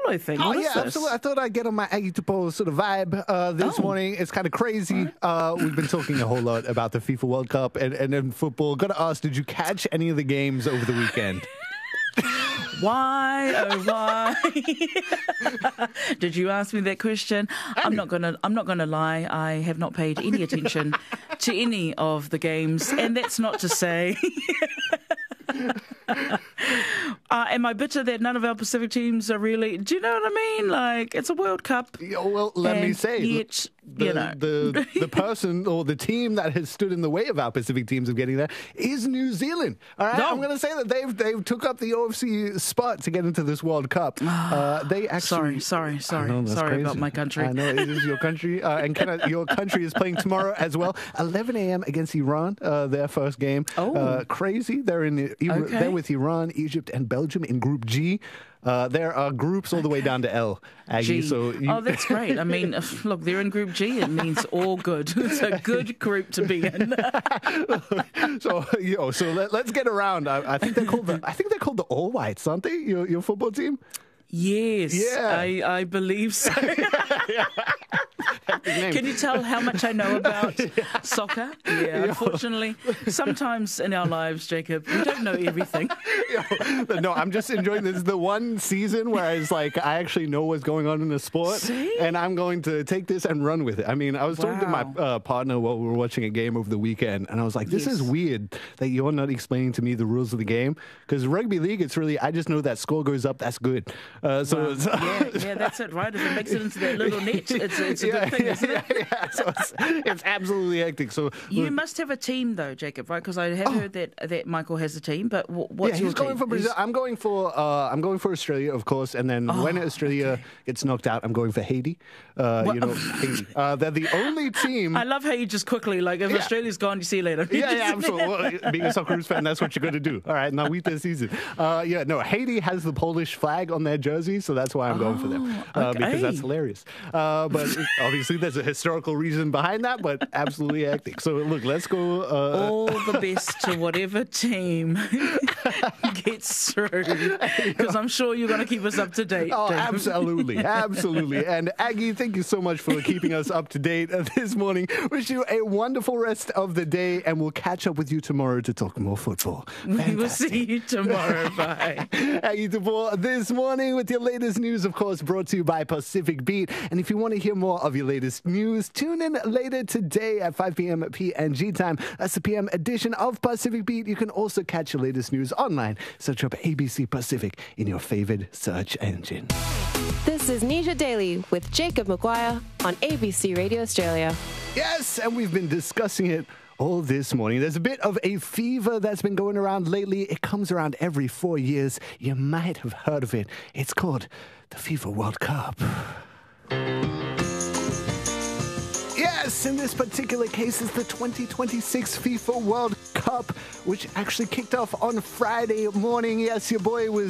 Tupolo thing. Oh, What is yeah, this? absolutely. I thought I'd get on my Aggie Tupolo sort of vibe this morning. It's kind of crazy. We've been talking a whole lot about the FIFA World Cup and then football. Got to ask, did you catch any of the games over the weekend? Why, oh why? Did you ask me that question? I'm not gonna lie. I have not paid any attention to any of the games, and that's not to say. Am I bitter that none of our Pacific teams are really? Do you know what I mean? Like, it's a World Cup. Yeah, well, let me say, yet, the person or the team that has stood in the way of our Pacific teams of getting there is New Zealand. All right, I'm going to say that they've took up the OFC spot to get into this World Cup. They actually sorry about my country. I know it is your country, and your country is playing tomorrow as well, 11 a.m. against Iran. Their first game. Crazy. They're they're with Iran, Egypt, and Belgium in Group G. There are groups all the way down to L, Aggie. That's great. I mean, look, they're in Group G. It means all good. It's a good group to be in. So let's get around. I think they're called the All Whites, aren't they? Your football team. Yes, yeah. I believe so. Can you tell how much I know about soccer? Yeah, unfortunately, sometimes in our lives, Jacob, we don't know everything. No, I'm just enjoying this. The one season where it's like I actually know what's going on in the sport, and I'm going to take this and run with it. I mean, I was talking to my partner while we were watching a game over the weekend, and I was like, this is weird that you're not explaining to me the rules of the game, because rugby league, it's really, I just know that score goes up, that's good. That's it, right? If it makes it into that little net, it's a good thing, isn't it? Yeah. So it's absolutely hectic. So you must have a team, though, Jacob, right? Because I have heard that Michael has a team. But what's your team? Going for Brazil. I'm going for Australia, of course, and then when Australia gets knocked out, I'm going for Haiti. Haiti. They're the only team. I love how you just quickly, like, if Australia's gone, you see you later. Absolutely. Well, being a Socceroos fan, that's what you're going to do. All right, now we this season. Haiti has the Polish flag on their jersey, so that's why I'm going for them because that's hilarious. But obviously, there's a historical reason behind that, but absolutely hectic. So look, let's go. All the best to whatever team gets through, because I'm sure you're going to keep us up to date. Oh, absolutely. And Aggie, thank you so much for keeping us up to date this morning. Wish you a wonderful rest of the day, and we'll catch up with you tomorrow to talk more football. We will see you tomorrow. Bye. Aggie Tupolo this morning with your latest news, of course, brought to you by Pacific Beat. And if you want to hear more of your latest news, tune in later today at 5 p.m. PNG time. That's the PM edition of Pacific Beat. You can also catch your latest news online. Search up ABC Pacific in your favorite search engine. This is Nisha Daily with Jacob Maguire on ABC Radio Australia. Yes, and we've been discussing it all this morning. There's a bit of a fever that's been going around lately. It comes around every 4 years. You might have heard of it. It's called the FIFA World Cup. Yes, in this particular case, it's the 2026 FIFA World Cup, which actually kicked off on Friday morning. Yes, your boy was